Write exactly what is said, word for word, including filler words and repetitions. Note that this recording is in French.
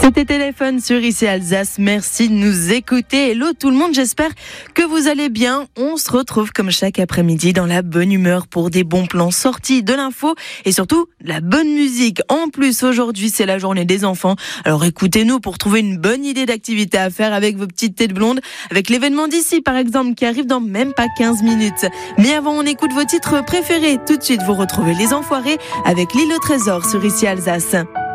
C'était Téléphone sur I C Alsace. Merci de nous écouter. Hello tout le monde, j'espère que vous allez bien. On se retrouve comme chaque après-midi dans la bonne humeur pour des bons plans sortis de l'info et surtout la bonne musique. En plus, aujourd'hui, c'est la journée des enfants. Alors écoutez-nous pour trouver une bonne idée d'activité à faire avec vos petites têtes blondes, avec l'événement d'ici par exemple qui arrive dans même pas quinze minutes. Mais avant, on écoute vos titres préférés. Tout de suite, vous retrouvez Les Enfoirés avec L'Île au Trésor sur I C Alsace.